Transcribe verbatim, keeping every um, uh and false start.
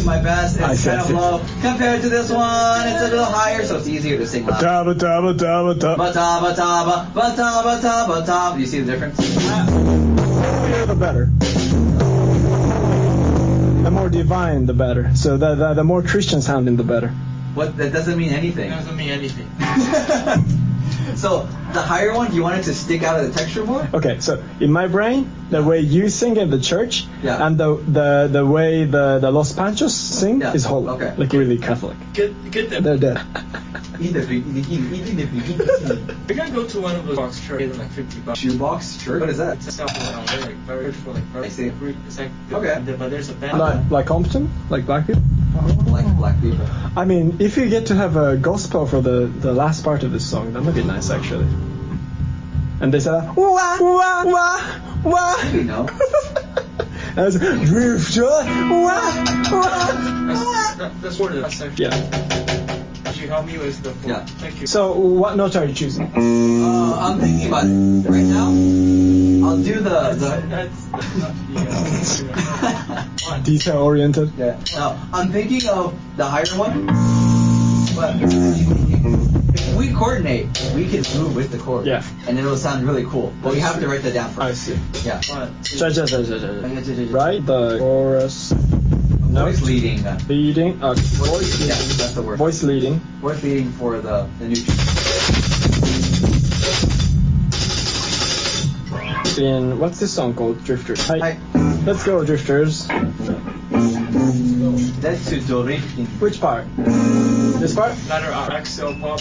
doing my best. I It's see, kind I of see. low. Compared to this one, it's a little higher, so it's easier to sing loud. Taba, taba, taba, taba. Ba-ta, ba-ta, ba, ba-ta, ba-ta, ba-ta. Do you see the difference? The the better. The more divine, the better. So the, the, the more Christian sounding, the better. What? That doesn't mean anything. It doesn't mean anything. So the higher one, do you want it to stick out of the texture more? Okay, so in my brain, the way you sing in the church Yeah. and the, the, the way the, the Los Panchos sing Yeah, is holy. okay. Like really Catholic. Get get them. They're dead. Eat the big, eat the eat the big, eat the We're gonna go to one of those box churches like fifty bucks. shoebox church. What is that? It's a stuff around there, like very for like very I see. It's like Okay. but there's a band. Like, like Compton? Like black people? Like black people. I mean, if you get to have a gospel for the, the last part of this song, that would be nice actually. And they say, wah, wah, wah, wah. You know. As drifter, wah, wah, That's, wah. that, that's where the section. Yeah. Could you help me with the phone? Yeah. Thank you. So, what note are you choosing? Uh, I'm thinking about it. Right now, I'll do the the. That's, that's not the uh, Detail oriented. Yeah. No, I'm thinking of the higher one. But if we coordinate, we can move with the chord. Yeah. And it'll sound really cool. But we have to write that down first. I see. Yeah. one, two, Ja, ja, ja, ja, ja. Right? The chorus. Voice Note. leading. Uh, Leading. Uh, voice yeah, leading. that's the word. Voice leading. Voice leading for the the new. In, what's this song called? Drifters. Hi. Hi. Let's go, Drifters. That's to do drifting. Which part? This part? ladder up, X L pop.